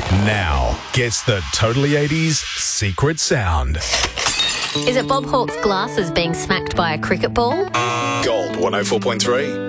Now gets the Totally 80s secret sound. Is it Bob Hawke's glasses being smacked by a cricket ball? Gold 104.3.